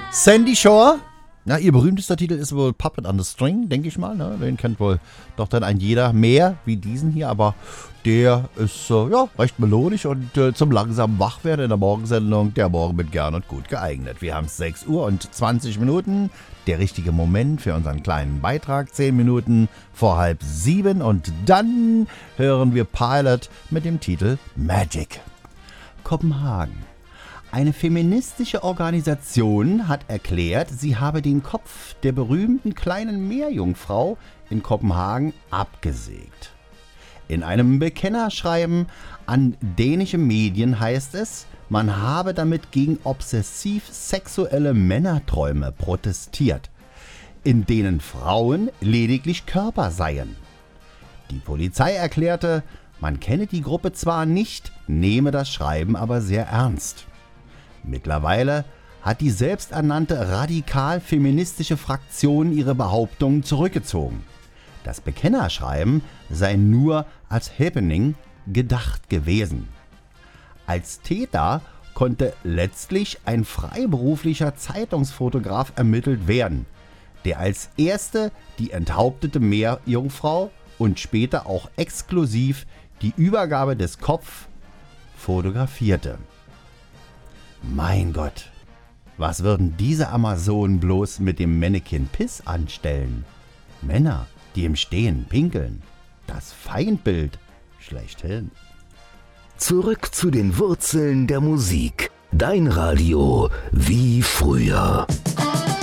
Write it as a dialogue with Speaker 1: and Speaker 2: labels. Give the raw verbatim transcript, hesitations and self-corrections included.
Speaker 1: Sandy Shore. Na, ihr berühmtester Titel ist wohl Puppet on the String, denke ich mal. Ne? Den kennt wohl doch dann ein jeder mehr wie diesen hier. Aber der ist äh, ja, recht melodisch und äh, zum langsamen Wachwerden in der Morgensendung der Morgen mit gern und gut geeignet. Wir haben sechs Uhr und zwanzig Minuten. Der richtige Moment für unseren kleinen Beitrag. zehn Minuten vor halb sieben. Und dann hören wir Pilot mit dem Titel Magic. Kopenhagen. Eine feministische Organisation hat erklärt, sie habe den Kopf der berühmten kleinen Meerjungfrau in Kopenhagen abgesägt. In einem Bekennerschreiben an dänische Medien heißt es, man habe damit gegen obsessiv sexuelle Männerträume protestiert, in denen Frauen lediglich Körper seien. Die Polizei erklärte, man kenne die Gruppe zwar nicht, nehme das Schreiben aber sehr ernst. Mittlerweile hat die selbsternannte radikal-feministische Fraktion ihre Behauptungen zurückgezogen. Das Bekennerschreiben sei nur als Happening gedacht gewesen. Als Täter konnte letztlich ein freiberuflicher Zeitungsfotograf ermittelt werden, der als erste die enthauptete Meerjungfrau und später auch exklusiv die Übergabe des Kopfs fotografierte. Mein Gott, was würden diese Amazonen bloß mit dem Mannequin Piss anstellen? Männer, die im Stehen pinkeln. Das Feindbild schlechthin.
Speaker 2: Zurück zu den Wurzeln der Musik. Dein Radio wie früher.